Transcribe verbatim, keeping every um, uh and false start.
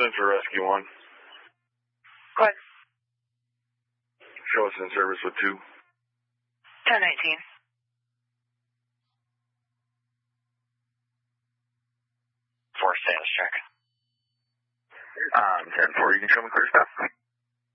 in for Rescue one. Go ahead. Show us in service with two. ten nineteen. Four status check. Um, ten four, you can show me clear stuff.